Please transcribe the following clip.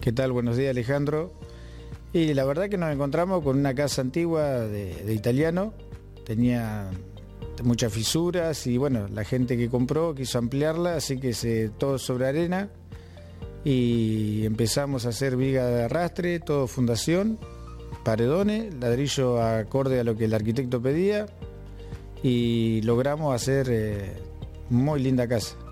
¿Qué tal? Buenos días, Alejandro. Y la verdad que nos encontramos con una casa antigua de italiano, tenía muchas fisuras y bueno, la gente que compró quiso ampliarla, así que todo sobre arena y empezamos a hacer viga de arrastre, todo fundación, paredones, ladrillo acorde a lo que el arquitecto pedía y logramos hacer muy linda casa.